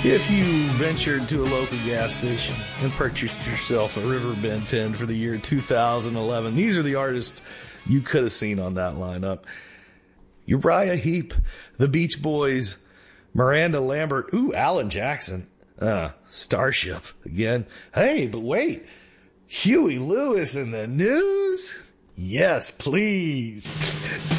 If you ventured to a local gas station and purchased yourself a Riverbend 10 for the year 2011, these are the artists you could have seen on that lineup. Uriah Heep, the Beach Boys, Miranda Lambert, Alan Jackson, Starship again. Hey, but wait, Huey Lewis in the news? Yes, please.